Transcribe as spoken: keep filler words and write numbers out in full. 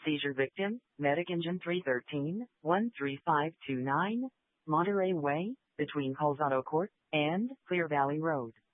Seizure victim, Medic Engine three thirteen, one three five two nine, Monterey Way, between Colzado Court and Clear Valley Road.